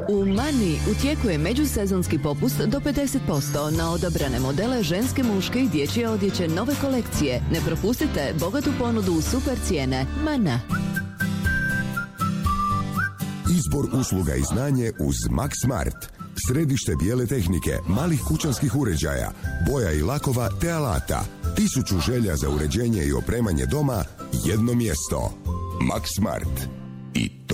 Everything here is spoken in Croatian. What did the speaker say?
U Mani u tijeku je međusezonski popust do 50% na odabrane modele ženske, muške i dječje odjeće nove kolekcije. Ne propustite bogatu ponudu u super cijene. Mana. Izbor usluga i znanje uz Max Smart. Središte bijele tehnike, malih kućanskih uređaja, boja i lakova te alata. 1000 želja za uređenje i opremanje doma, jedno mjesto. Max Smart.